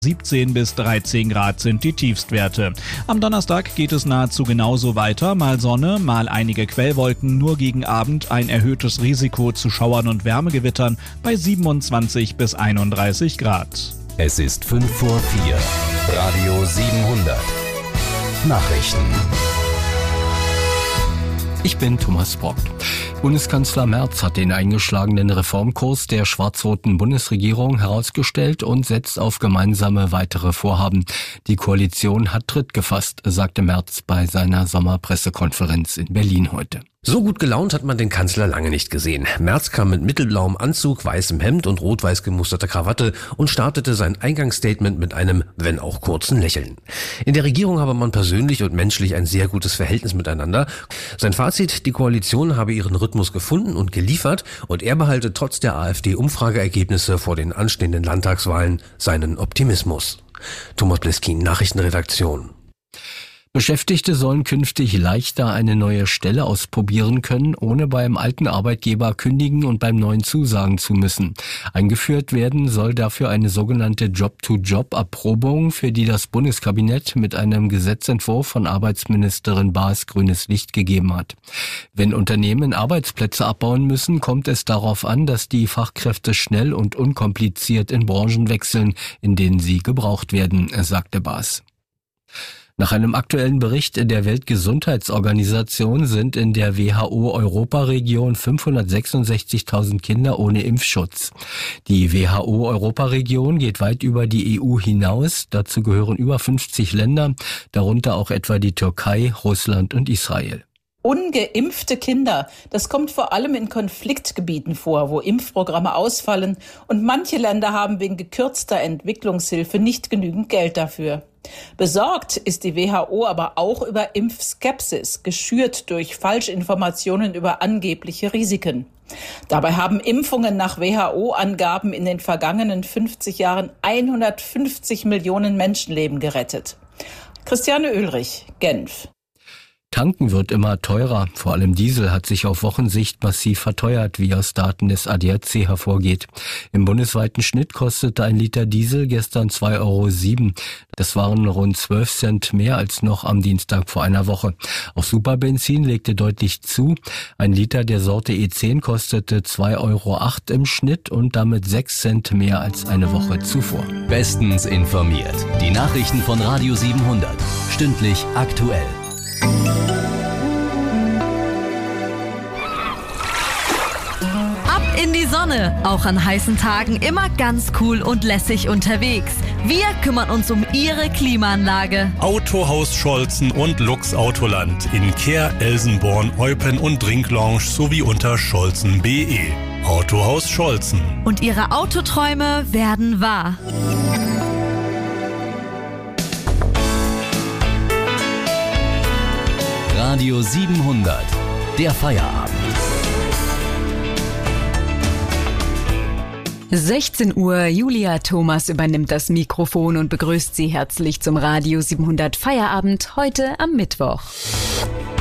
17 bis 13 Grad sind die Tiefstwerte. Am Donnerstag geht es nahezu genauso weiter. Mal Sonne, mal einige Quellwolken, nur gegen Abend ein erhöhtes Risiko zu Schauern und Wärmegewittern bei 27 bis 31 Grad. Es ist 5 vor 4. Radio 700. Nachrichten. Ich bin Thomas Brock. Bundeskanzler Merz hat den eingeschlagenen Reformkurs der schwarz-roten Bundesregierung herausgestellt und setzt auf gemeinsame weitere Vorhaben. Die Koalition hat Tritt gefasst, sagte Merz bei seiner Sommerpressekonferenz in Berlin heute. So gut gelaunt hat man den Kanzler lange nicht gesehen. Merz kam mit mittelblauem Anzug, weißem Hemd und rot-weiß gemusterter Krawatte und startete sein Eingangsstatement mit einem, wenn auch kurzen Lächeln. In der Regierung habe man persönlich und menschlich ein sehr gutes Verhältnis miteinander. Sein Fazit, die Koalition habe ihren Rhythmus gefunden und geliefert und er behalte trotz der AfD-Umfrageergebnisse vor den anstehenden Landtagswahlen seinen Optimismus. Thomas Bleskin, Nachrichtenredaktion. Beschäftigte sollen künftig leichter eine neue Stelle ausprobieren können, ohne beim alten Arbeitgeber kündigen und beim neuen zusagen zu müssen. Eingeführt werden soll dafür eine sogenannte Job-to-Job-Erprobung, für die das Bundeskabinett mit einem Gesetzentwurf von Arbeitsministerin Baas grünes Licht gegeben hat. Wenn Unternehmen Arbeitsplätze abbauen müssen, kommt es darauf an, dass die Fachkräfte schnell und unkompliziert in Branchen wechseln, in denen sie gebraucht werden, sagte Baas. Nach einem aktuellen Bericht der Weltgesundheitsorganisation sind in der WHO-Europaregion 566.000 Kinder ohne Impfschutz. Die WHO-Europaregion geht weit über die EU hinaus. Dazu gehören über 50 Länder, darunter auch etwa die Türkei, Russland und Israel. Ungeimpfte Kinder, das kommt vor allem in Konfliktgebieten vor, wo Impfprogramme ausfallen und manche Länder haben wegen gekürzter Entwicklungshilfe nicht genügend Geld dafür. Besorgt ist die WHO aber auch über Impfskepsis, geschürt durch Falschinformationen über angebliche Risiken. Dabei haben Impfungen nach WHO-Angaben in den vergangenen 50 Jahren 150 Millionen Menschenleben gerettet. Christiane Oehlrich, Genf. Tanken wird immer teurer. Vor allem Diesel hat sich auf Wochensicht massiv verteuert, wie aus Daten des ADAC hervorgeht. Im bundesweiten Schnitt kostete ein Liter Diesel gestern 2,07 €. Das waren rund 12 Cent mehr als noch am Dienstag vor einer Woche. Auch Superbenzin legte deutlich zu. Ein Liter der Sorte E10 kostete 2,08 € im Schnitt und damit 6 Cent mehr als eine Woche zuvor. Bestens informiert. Die Nachrichten von Radio 700. Stündlich aktuell. Ab in die Sonne! Auch an heißen Tagen immer ganz cool und lässig unterwegs. Wir kümmern uns um Ihre Klimaanlage. Autohaus Scholzen und Lux Autoland in Kehr, Elsenborn, Eupen und Drinklounge sowie unter scholzen.de. Autohaus Scholzen. Und Ihre Autoträume werden wahr. Radio 700. Der Feierabend. 16 Uhr, Julia Thomas übernimmt das Mikrofon und begrüßt Sie herzlich zum Radio 700 Feierabend heute am Mittwoch.